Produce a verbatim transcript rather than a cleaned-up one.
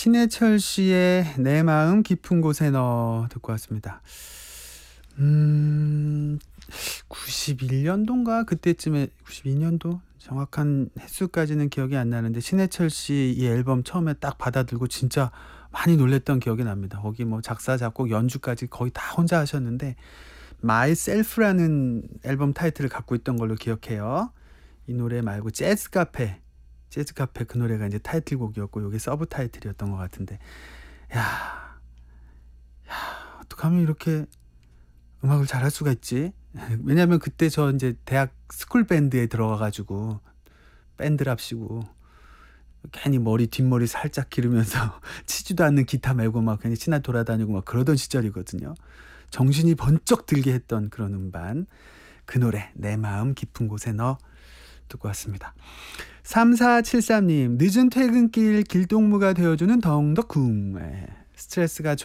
신해철 씨의 내 마음 깊은 곳에 넣어 듣고 왔습니다. 음, 구십일 년도인가 그때쯤에 구십이 년도 정확한 횟수까지는 기억이 안 나는데 신해철 씨 이 앨범 처음에 딱 받아들고 진짜 많이 놀랬던 기억이 납니다. 거기 뭐 작사, 작곡, 연주까지 거의 다 혼자 하셨는데 Myself라는 앨범 타이틀을 갖고 있던 걸로 기억해요. 이 노래 말고 재즈 카페, 재즈 카페 그 노래가 이제 타이틀곡이었고 요게 서브 타이틀이었던 것 같은데 야, 야 어떡하면 이렇게 음악을 잘할 수가 있지? 왜냐면 그때 저 이제 대학 스쿨 밴드에 들어가가지고 밴드랍시고 괜히 머리 뒷머리 살짝 기르면서 치지도 않는 기타 메고 막 괜히 친한 돌아다니고 막 그러던 시절이거든요. 정신이 번쩍 들게 했던 그런 음반 그 노래 내 마음 깊은 곳에 넣어 듣고 왔습니다. 삼사칠삼 님 늦은 퇴근길 길동무가 되어주는 덩덕쿵 스트레스가